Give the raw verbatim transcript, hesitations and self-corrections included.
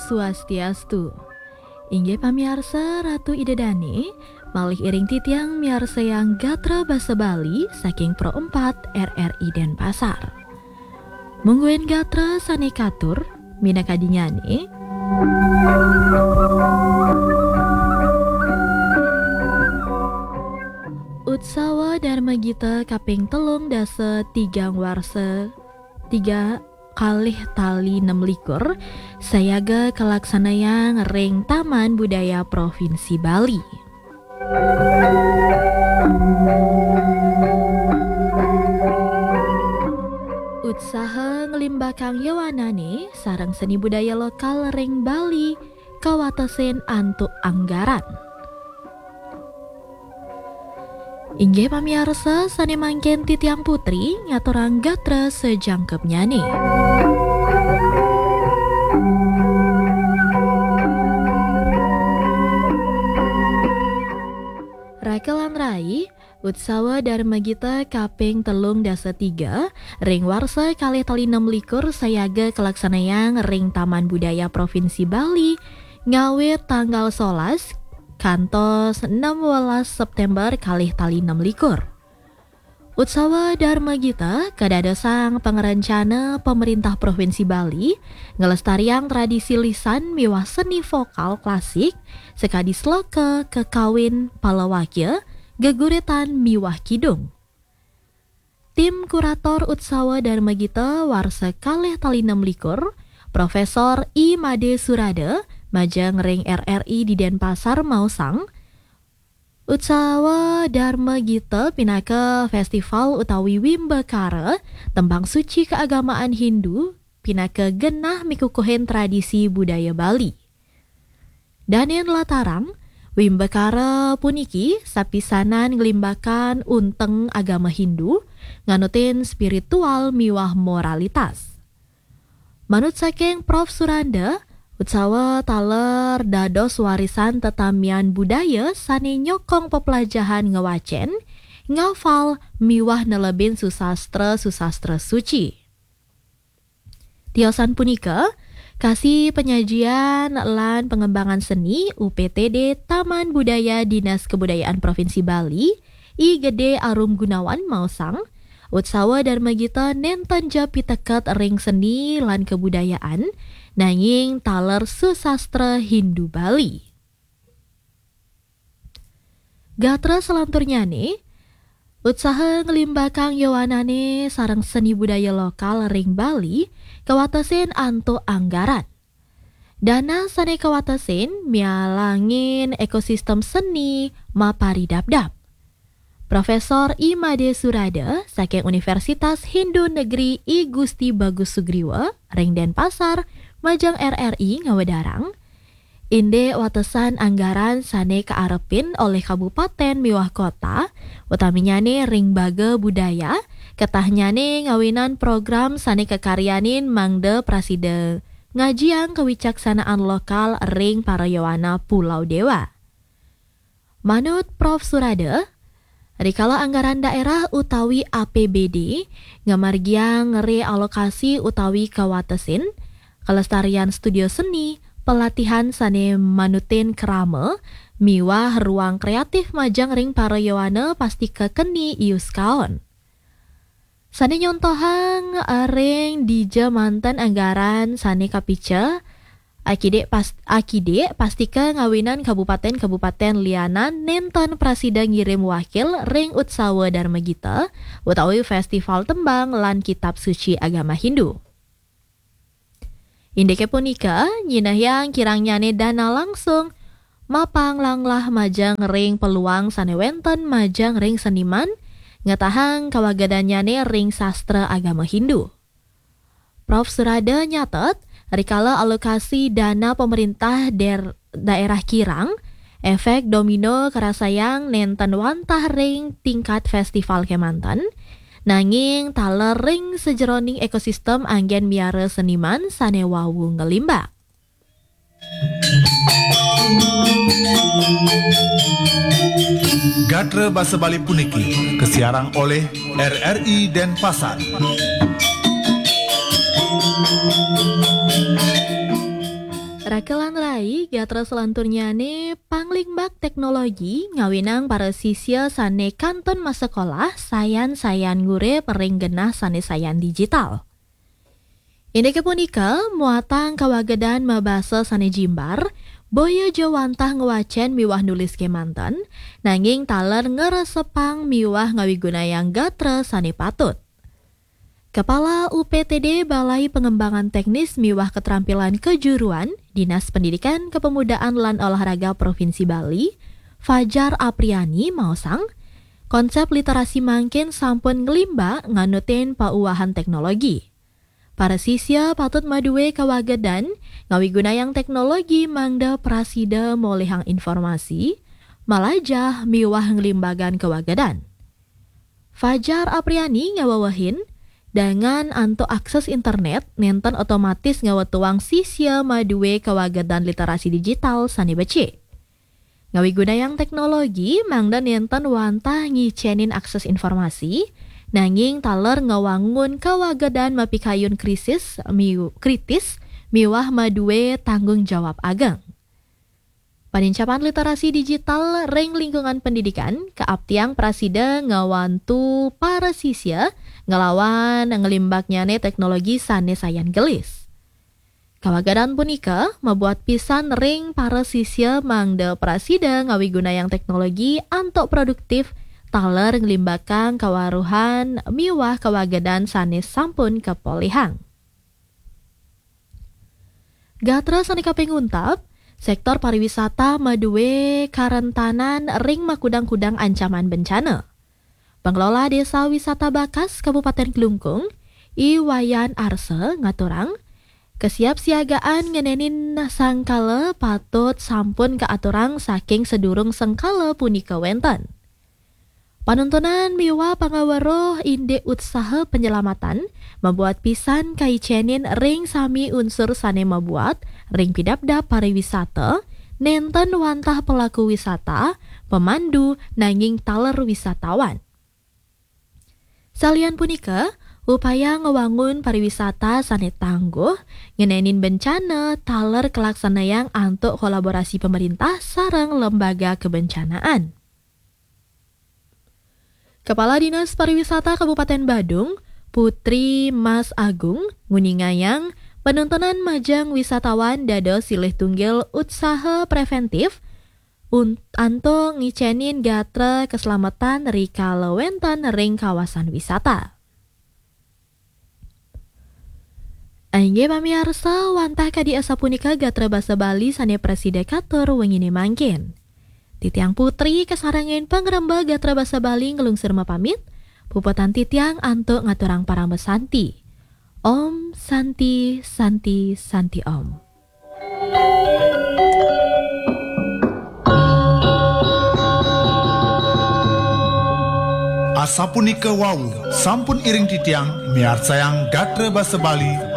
Swastiastu. Inggih pamiarsa Ratu Ida Dani, malih iring titiang miarsa yang gatra basa Bali saking Pro empat R R I Denpasar. Mungguin gatra sane katur, mina kadinyane. Utsawa Dharma Gita kaping telung dasa tigang warsa tiga kalih tali enam likur sayaga kelaksanayang ring Taman Budaya Provinsi Bali. Utsaha ngelimbakang yawanane sarang seni budaya lokal ring Bali kawatesin antuk anggaran. Inggih pamiarsa sane mangken titiang putri ngaturang gatra sejangkepnya nih. Rakelan Rai, Utsawa Dharma Gita kaping telung dasa tiga, ring warsa kalih tali enam likur sayaga kelaksanayang ring Taman Budaya Provinsi Bali ngawit tanggal solas kantos enam belas September kalih tali enam likur. Utsawa Dharma Gita kadadosang pengerencana pemerintah Provinsi Bali ngelestariang tradisi lisan miwah seni vokal klasik sekadi sloka kekawin palawakya geguritan miwah kidung. Tim kurator Utsawa Dharma Gita warsa kalih tali enam likur, Profesor I Made Surada Majang ring R R I di Denpasar Mausang. Utsawa Dharma Gita pinaka festival utawi Wimbakara tembang suci keagamaan Hindu pinaka genah mikukuhin tradisi budaya Bali. Danen latarang Wimbakara puniki sapisanan ngelimbakan unteng agama Hindu nganutin spiritual miwah moralitas. Manut saking Prof Suranda, Utsawa taler dados warisan tetamian budaya sane nyokong pepelajahan ngewacen, ngafal miwah nelebin susastra-susastra suci. Tiosan punika kasih penyajian lan pengembangan seni U P T D Taman Budaya Dinas Kebudayaan Provinsi Bali I Gede Arum Gunawan Mausang. Utsawa Dharma Gita nenten japitekat ring seni lan kebudayaan nanging taler susastra Hindu Bali. Gatra selanturnya nih, utsaha ngelimbakang yawanane sarang seni budaya lokal ring Bali kawatesin antuk anggaran. Dana sane kawatesin mialangin ekosistem seni maparidabdab. Profesor I Made Surada saking Universitas Hindu Negeri I Gusti Bagus Sugriwa ring Denpasar Majang R R I ngawedarang inde watesan anggaran sane kaarepin oleh kabupaten miwah kota utaminyane ring baga budaya ketahnyane ngawinan program sane kekaryanin mangde praside ngajiang kewicaksanaan lokal ring parayawana Pulau Dewa. Manut Prof Surada, rikala anggaran daerah utawi A P B D ngamargiang realokasi utawi kawatesin kelestarian studio seni, pelatihan sane manutin kerama, miwah ruang kreatif majang ring parayawana pasti kekeni ius kaon. Sane nyontohang ring dija mantan anggaran sane kapica, Akide pas akide pastika ngawinan kabupaten-kabupaten lianan nenten prasida ngirim wakil ring Utsawa Dharma Gita utawi festival tembang lan kitab suci agama Hindu. Indeke punika nyinah yang kirang nyane dana langsung mapang langlah majang ring peluang sane wenten majang ring seniman ngetahang kawagadanyane ring sastra agama Hindu. Prof Surada nyatet rikala alokasi dana pemerintah der, daerah kirang, efek domino kerasayang nenten wantah ring tingkat festival kemanten, nanging taler ring sejeroning ekosistem anggen miara seniman sane wawu ngelimbak. Gatra Basa Bali puniki kesiarang oleh R R I Denpasar. Rakelan rai gatra selanturnya ne panglimbak teknologi ngawinang para sisya sane kanton masa sekolah sayan-sayan gure pering genah sane sayan digital. Ini kepunika muatang kawagedan mabasa sane jimbar, boya jawantah ngewacen miwah nulis kemanten, nanging taler ngeresepang miwah ngawigunayang gatra sane patut. Kepala U P T D Balai Pengembangan Teknis Miwah Keterampilan Kejuruan Dinas Pendidikan Kepemudaan lan Olahraga Provinsi Bali, Fajar Apriani maosang, konsep literasi mangkin sampun ngelimba nganutin pauwahan teknologi. Para sisya patut maduwe kawagedan ngawigunayang teknologi mangda prasida molehang informasi, malajah miwah ngelimbagan kawagedan. Fajar Apriani ngawawahin, dengan anto akses internet, nenten otomatis ngawatuang sisya maduwe kawagedan literasi digital sani bece. Ngawigunayang teknologi mangda nenten wantah ngicenin akses informasi, nanging taler ngawangun kawagedan mapikayun krisis miu, kritis miwah maduwe tanggung jawab ageng. Panincapan literasi digital ring lingkungan pendidikan keaptiang prasida ngawantu para sisya ngelawan ngelimbaknya ne teknologi sane sayan gelis. Kawagedan punika membuat pisan ring para sisya mangda prasida ngawigunayang teknologi antok produktif taler ngelimbakang kawaruhan miwah kawagedan sane sampun kepolihang. Gatra sane kaping untap, sektor pariwisata maduwe karentanan ring makudang-kudang ancaman bencana. Pengelola Desa Wisata Bakas Kabupaten Klungkung, Iwayan Arse ngaturang, kesiapsiagaan ngenenin sangkala patut sampun keaturang saking sedurung sengkala punika wenten. Panuntunan miwa pangawaroh inde usaha penyelamatan membuat pisan kaicenin ring sami unsur sane membuat ring pidabda pariwisata nenten wantah pelaku wisata, pemandu nanging taler wisatawan. Salian punika upaya ngewangun pariwisata sane tangguh ngenenin bencana taler kelaksanayang antuk kolaborasi pemerintah sareng lembaga kebencanaan. Kepala Dinas Pariwisata Kabupaten Badung, Putri Mas Agung, nguningayang penontonan majang wisatawan dados silih tunggil usaha preventif anto ngicenin gatra keselamatan rika lewentan ring kawasan wisata. Aingge pamiarsa wantah kadi asa punika gatra basa Bali sane preside katur wengine mangkin. Titiang Putri kesarangin pangrembag gatra basa Bali ngelungsir mapamit, puputan titiang antuk ngaturang parang Santi. Om Santi Santi Santi Om. Asapunika wau sampun iring titiang miar sayang gatra basa Bali